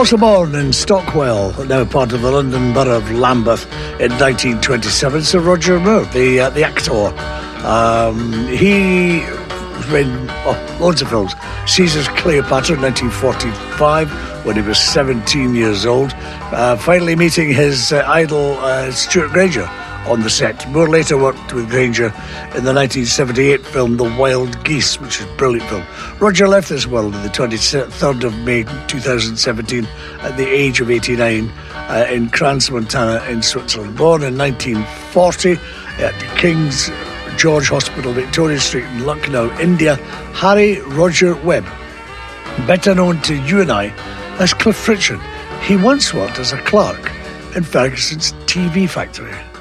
Also born in Stockwell, now part of the London Borough of Lambeth, in 1927, Sir Roger Moore, the actor. He in loads of films. Caesar's Cleopatra in 1945 when he was 17 years old, finally meeting his idol Stuart Granger on the set. Moore later worked with Granger in the 1978 film The Wild Geese, which is a brilliant film. Roger left this world on the 23rd of May 2017 at the age of 89 in Crans-Montana in Switzerland. Born in 1940 at King's George Hospital, Victoria Street in Lucknow, India, Harry Roger Webb, better known to you and I as Cliff Richard. He once worked as a clerk in Ferguson's TV factory.